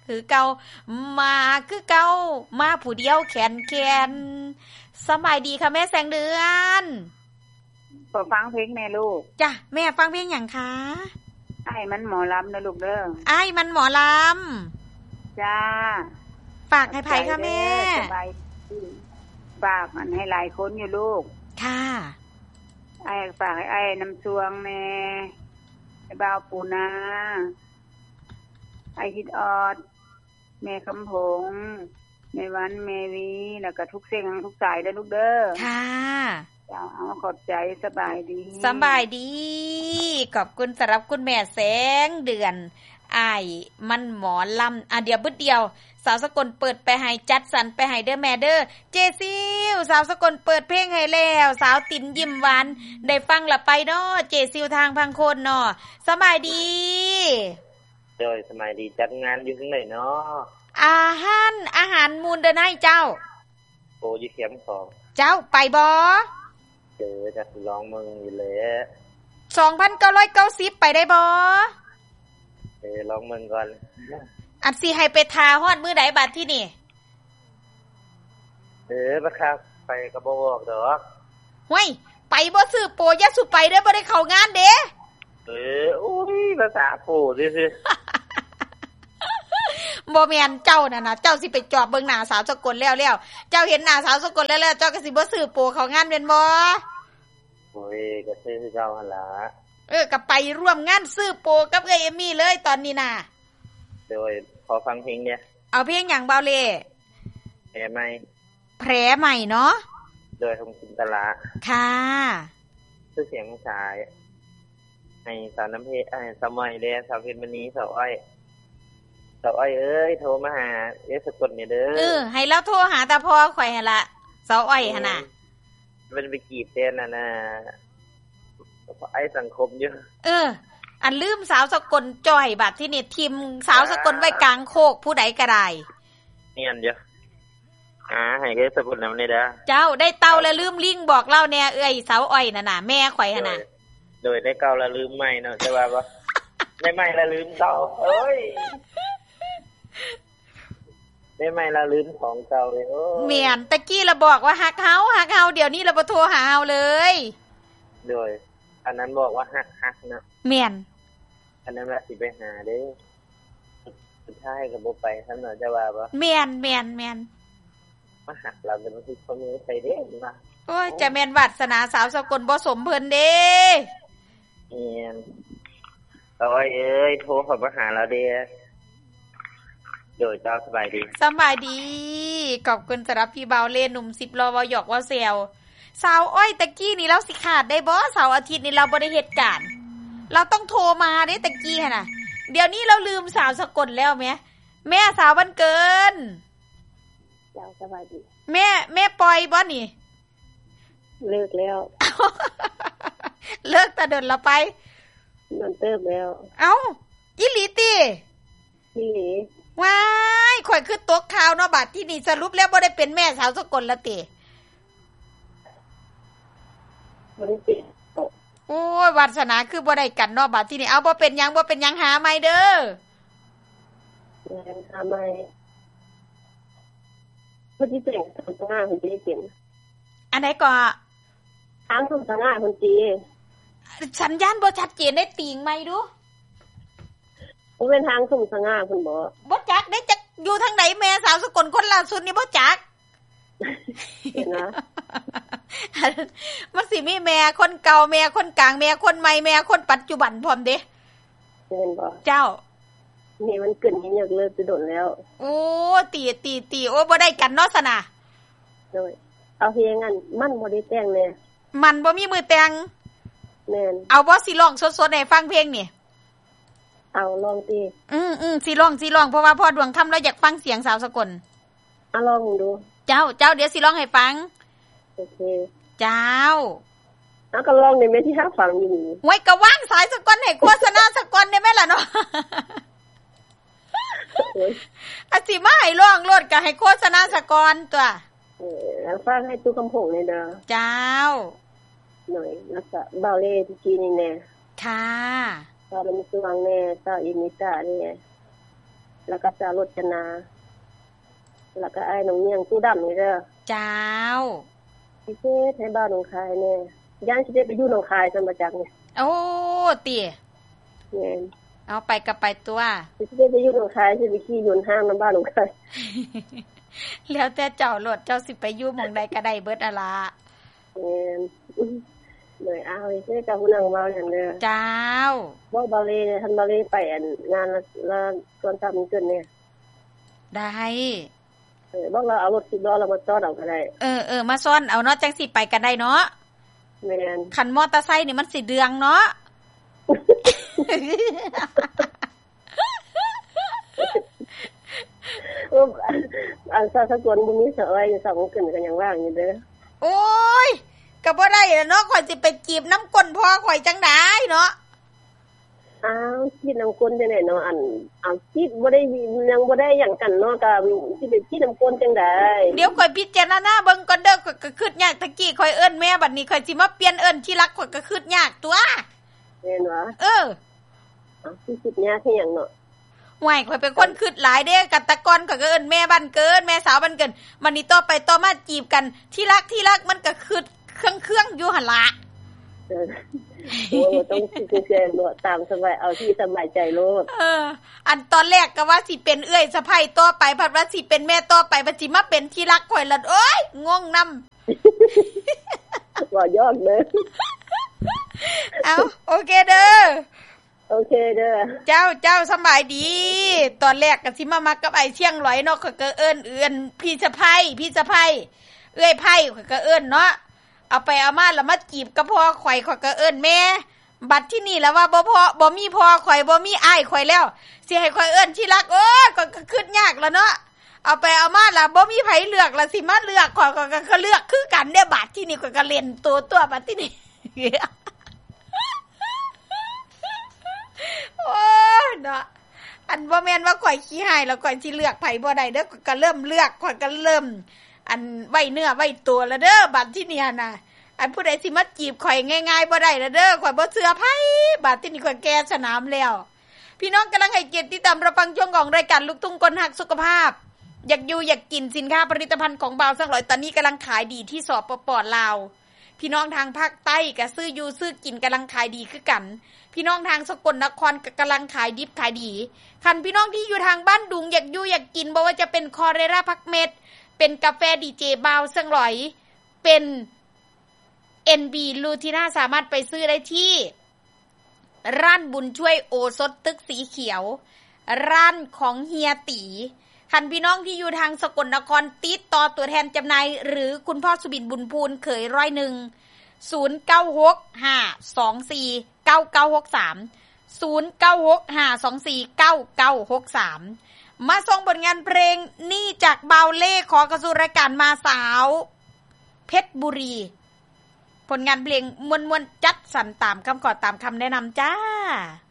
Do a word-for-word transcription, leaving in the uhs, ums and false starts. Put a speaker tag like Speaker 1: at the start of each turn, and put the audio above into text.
Speaker 1: คือเก่ามาคือเก่ามาผู้เดียวแขนแขนสบายดีค่ะแม่แสงเดือน
Speaker 2: ขอฟังเพลงแม่ลูก
Speaker 1: จ้ะแม่ฟังเพลงหยังคะ
Speaker 2: ไอ้มันหมอลำนะลูกเด้อ
Speaker 1: ไอ้มันหมอลำ
Speaker 2: จ้า
Speaker 1: ฝากให้ไผค่ะแม่
Speaker 2: สบายฝากมันให้หลายคนอยู่ลูก
Speaker 1: ค่ะ
Speaker 2: ไอ้ฝากให้ไอ้น้ำซวงแม่ไอ้บ่าวปูนาไอ้ฮิดออดแม่คำผงแม่วันแม่วีแล้วก็ทุกเสียงทุกสายเด้อลูกเด้อ
Speaker 1: ค่ะ
Speaker 2: จ้าเอาขอบใจสบายดี
Speaker 1: สบายดีขอบคุณสำหรับคุณแม่แสงเดือนอ้ายมันหมอลำอ่ะเดี๋ยวบึดเดียวสาวสกลเปิดไปให้จัดสรรไปให้เด้อแม่เด้อเจซิวสาวสกลเปิดเพลงให้แล้วสาวติ๋นยิ้มหวานได้ฟังละไปเนาะเจซิวทางพังโคนเนาะสบายดี
Speaker 3: โดยสบายดีจัดงานอยู่ที่ไหนเนาะ
Speaker 1: อาหารอาหารมูลเด้อไนเจ้า
Speaker 3: โอ้ยเข็มของ
Speaker 1: เจ้าไปบ่
Speaker 3: เจอจะลองมึงอยู่เลย
Speaker 1: สองพันเก้าร้อยเก้าสิบไปได้บ่
Speaker 3: เออลองมึงก่อน
Speaker 1: อันสิให้ไปทาฮอดมื้อใดบัดที่นี่
Speaker 3: เออบัดครับไปก็บ่บอกดอก
Speaker 1: ห้วยไปบ่ซื้อโปอย่าสุไปเด้อบ่ได้เข้างานเด้
Speaker 3: เอออุ้ยภาษาโปซื่อ
Speaker 1: ๆบ่แม่นเจ้านั่นน่ะเจ้าสิไปจอบเบิ่งหน้าสาวสกลแล้วๆเจ้าเห็นหน้าสาวสกลแล้วๆเจ้าก็สิบ่ซื้อโปเข้างานแม่นบ่
Speaker 3: โอ้ยก็ซื้อคือเจ้าหั่นล่ะ
Speaker 1: เออก็ไปร่วมงานซื้อโปกับเอ้ยเอมมี่เลยตอนนี้น่ะ
Speaker 3: โดยขอฟังเพลงเนี่ย
Speaker 1: เอาเพลงหยังเบาเล่
Speaker 3: แผลใหม่
Speaker 1: แผลใหม่เนาะ
Speaker 3: โดยทงจินตลา
Speaker 1: ค่ะ
Speaker 3: ชื่อเสียงชายให้สาวน้ำเพชรไอ้สมัยเด้สาวเพชรมณีสาวอ้อยสาวอ้อยเอ้ยโทรมาหาเอสกลเนี่ยเด้อ
Speaker 1: เออให้เราโทรหาตาพ่อข่อยหั่นล่ะสาวอ้อยหั่นน่ะ
Speaker 3: มันไปกีบเต้นน่ะนะไอ้สังคมเยอะ
Speaker 1: เอออันลืมสาวสกลจ่อยบัดที่นี่ทีมสาวสกลไว้กลางโคกผู้ใดก็ได้
Speaker 3: เนียนเยอะอ่าให้เด้สกลนำนี่เด้อ
Speaker 1: เจ้าได้เต่าแล้วลืมลิงบอกเล่าแน่เอ้ยสาวอ้อยน่ะน่ะแม่ข่อยหั่นน่ะ
Speaker 3: โดยได้เก่าแล้วลืมใหม่เนาะแต่ว่าบ่ได้ใหม่แล้วลืมเก่าเอ้ยได้ใหม่แล้วลืมของเก่าเลยโอ้
Speaker 1: แม่นตะกี้เราบอกว่าฮักเฮาฮักเฮาเดี๋ยวนี้เราบ่โทรหาเฮาเลย
Speaker 3: โดยอันนั้นบอกว่าฮักฮักนะ
Speaker 1: แม่น
Speaker 3: อันนั้นว่าสิไปหาเด้สุดท้ายก็บ่ไปซั่นเนาะจะว่าบ่
Speaker 1: แม่นแม่นแม่น
Speaker 3: มาหักเราเป็นที่คนนี้ใส่เด้มา
Speaker 1: โอ้ยจะแม่นวาสนาสาวสกลบ่สมเพิ่นเด้
Speaker 3: แม่นโอ้ยเอ้ยโทรเข้ามาหาเราเด้โดยเจ้าสบายดี
Speaker 1: สบายดีขอบคุณสำหรับพี่เบาเล่หนุ่มสิบล้อบ่หยอกว่าแซวสาวอ้อยตะกี้นี่เราสิขาดได้บ่เสาร์อาทิตย์นี่เราบ่ได้เฮ็ดการเราต้องโทรมาเด้ตะกี้หั่นน่ะเดี๋ยวนี้เราลืมสาวสกลแล้วแม่แม่สาววันเกิน
Speaker 2: เจ้าสบายดี
Speaker 1: แม่แม่ปล่อยบ่นี่
Speaker 2: เลิกแล้ว
Speaker 1: เลิกแต่เดินละไป
Speaker 2: มันเติบแล้ว
Speaker 1: เอ้าอีหลีติ
Speaker 2: อีหลี
Speaker 1: ว้ายข่อยคือตกข่าวเนาะบัดที่นี่สรุปแล้วบ่ได้เป็นแม่สาวสกลละติ
Speaker 2: บ่ได้เป็น
Speaker 1: โอ้ยวาสนาคือบ่ได้กันเนาะบัดที่นี่เอาบ่เป็นหยังบ่เป็นหยังหาใหม่เด้อ
Speaker 2: หาใหม่บ่สิแต่งสมงานเพิ่นสิเป็น
Speaker 1: อันไหนก็
Speaker 2: ทางสมงานเพิ่นสิ
Speaker 1: สัญญาณบ่ชัดเจนได้ติงใหม่ดู
Speaker 2: บ่เป็นทางสมงานเพิ่นบ่
Speaker 1: บ่จักได้จักอยู่ทางไหนแม่สาวสกลคนล่าสุดนี่บ่จัก
Speaker 2: นะ
Speaker 1: มันสิมีแม่คนเก่าแม่คนกลางแม่คนใหม่แม่คนปัจจุบันพร้อมเด้
Speaker 2: เห็นบ่
Speaker 1: เจ้า
Speaker 2: นี่มันเกินนี่อยากเลิกจะโดนแล้ว
Speaker 1: โอ้ตีตีตีโอ้บ่ได้กันเนาะซะน่ะ
Speaker 2: โดยเอาเพียงงั้นมันบ่ได้แต่งแน่
Speaker 1: มันบ่มีมือแต่ง
Speaker 2: แม่น
Speaker 1: เอาบ่สิร้องสดๆให้ฟังเพลงนี่
Speaker 2: เอาลองติ
Speaker 1: อือๆสิร้องสิร้องเพราะว่าพ่อดวงค่ำเราอยากฟังเสียงสาวสกล
Speaker 2: เอาลองดู
Speaker 1: เจ้าเจ้าเดี๋ยวสิร้องให้ฟัง
Speaker 2: โอเค
Speaker 1: เจ้า
Speaker 2: เอาก็ลองได้แม่ที่หาฟังอยู่
Speaker 1: โว้ยก็วางสายสกลให้โฆษณาสกลได้แม่ล่ะเนาะอาสิมาให้ร้องโลดก็ให้โฆษณาสกลตัว
Speaker 2: เออแล้วฟังให้ตู้กำพงเลยเด้อ
Speaker 1: เจ้า
Speaker 2: หน่อยแล้วก็เบาเล่ที่กี้นี่แน่
Speaker 1: ค่ะ
Speaker 2: ตอนมีสว่างแน่ตาอินิตานี่แ
Speaker 4: แล้วก็สาวรจนาแล้วก็ไอ้น้องเมียงตู้ดำนี่เด้อ
Speaker 1: เจ้า
Speaker 4: พิเศษให้บ้านหนองคายแน่ย่านสิได้ไปอยู่หนองคายซั่นบ่จักนี่
Speaker 1: โอ้ติ
Speaker 4: แม่น
Speaker 1: เอาไปก็ไปตัว
Speaker 4: สิได้ไปอยู่หนองคายสิไปขี่ยนต์ห้างนำบ้านหนองคาย
Speaker 1: แล้วแต่เจ้ารถเจ้าสิไปอยู่หม่องใดก็ได้เบิดอะล่ะ
Speaker 4: แม่นเลยเอาอีกก็ฮู้นางเว้าหยังเด้อ
Speaker 1: เจ้า
Speaker 4: บ่บาเลท่านบาเลไปอันงานละส่วนทำเกินเนี่ย
Speaker 1: ได้
Speaker 4: เออบอกเราเอารถสิบล้อเรามาซ้อนเอาก็ได้
Speaker 1: เออๆมาซ้อนเอาเนาะจังสิไปกันได้เนาะ
Speaker 4: แม่น
Speaker 1: คันมอเตอร์ไซค์นี่มันสิเดืองเนาะ
Speaker 4: โอ้อันซะสะกวนบ่มีเสยสองขึ้นกันยังว่างอยู่เด้อ
Speaker 1: โอ้ยก็บ่ได้ล่ะเนาะข่อยสิไปจีบน้ำก้นพ่อข่อยจังได๋เนาะ
Speaker 4: อ้าวจีบน้ำก้นจังได๋เนาะอันเอาจีบบ่ได้ยังบ่ได้หยังกันเนาะก็สิไปจีบน้ำก้นจังได๋
Speaker 1: เดี๋ยวข่อยพิจารณาเบิ่งก่อนเด้อข่อยก็คิดยากตะกี้ข่อยเอิ้นแม่บัดนี้ข่อยสิมาเปลี่ยนเอิ้นที่รักข่อยก็คิดยากตัว
Speaker 4: แม่นบ่
Speaker 1: เออ
Speaker 4: เอาสิคิดยากคือหยังเนาะ
Speaker 1: ห่วยข่อยเป็นคนคิดหลายเด้กัตะกอนข่อยก็เอิ้นแม่บ้านเกินแม่สาวบ้านเกินบัดนี้ต่อไปต่อมาจีบกันที่รักที่รักมันก็คิดเครื่องๆอยู่หั่นล่ะ
Speaker 4: เออโอ้ต้องสิแซ่บเนาะตามสบายเอาที่สบายใจโลด
Speaker 1: เอออันตอนแรกก็ว่าสิเป็นเอื้อยสะใภ้ต่อไปพัดว่าสิเป็นแม่ต่อไปบัดสิมาเป็นที่รักข่อยละโอ๊ยงงนำ
Speaker 4: บ่ยอกเด้อ
Speaker 1: เอาโอเคเด้อ
Speaker 4: โอเคเด้อ
Speaker 1: เจ้าเจ้าสบายดีตอนแรกก็สิมามักกับไอ้เชียงหลอยเนาะข่อยก็เอิ้นเอื้อนพี่สะใภ้พี่สะใภ้เอื้อยไผข่อยก็เอิ้นเนาะเอาไปเอามาแล้วมาจีบกับพ่อข่อยข่อยก็เอิ้นแม่บัดที่นี่แล้วว่าบ่พอบ่มีพ่อข่อยบ่มีอ้ายข่อยแล้วสิให้ข่อยเอิ้นที่รักโอ้ยข่อยก็คิดยากแล้วเนาะเอาไปเอามาแล้วบ่มีไผเลือกแล้วสิมาเลือกข่อยก็เลือกคือกันเด้อบัดที่นี่ข่อยก็เล่นตัวตัวบัดที่นี่โอ้ยเนาะอันบ่แม่นว่าข่อยขี้หายแล้วข่อยสิเลือกไผบ่ได้เด้อก็เริ่มเลือกข่อยก็เริ่มอันไว้เนื้อไว้ตัวแล้วเด้อบัดที่นี่น่ะอันผู้ใดสิมาจีบข่อยง่ายๆบ่ได้แล้วเด้อข่อยบ่เชื่อไผบัดที่นี่ข่อยแก่สนามแล้วพี่น้องกำลังให้เกียรติติดตามรับฟังช่วงของรายการลูกทุ่งคนฮักสุขภาพอยากอยู่อยากกินสินค้าผลิตภัณฑ์ของบ่าวสักหน่อยตอนนี้กำลังขายดีที่สปป.ลาวพี่น้องทางภาคใต้ก็ซื้ออยู่ซื้อกินกำลังขายดีคือกันพี่น้องทางสกลนครก็กำลังขายดิบขายดีคันพี่น้องที่อยู่ทางบ้านดุงอยากอยู่อยากกินบ่ว่าจะเป็นคอเรราพักเม็ดเป็นกาแฟดีเจบาวสังหลอยเป็น เอ็น บี ลูทิน่าสามารถไปซื้อได้ที่ร้านบุญช่วยโอสถตึกสีเขียวร้านของเฮียตีคันพี่น้องที่อยู่ทางสกลนครติดต่อตัวแทนจำหน่ายหรือคุณพ่อสุบินบุญพูนเขยร้อยหนึ่ง ศูนย์ เก้า หก ห้า สอง สี่ เก้า เก้า หก สาม ศูนย์ เก้า หก ห้า สอง สี่ เก้า เก้า หก สามมาส่งผลงานเพลงนี่จากเบาเล่ขอกระสู่รายการมาสาวเพชรบุรีผลงานเพลงมวลๆจัดสรรตามคำขอตามคำแนะนำจ้า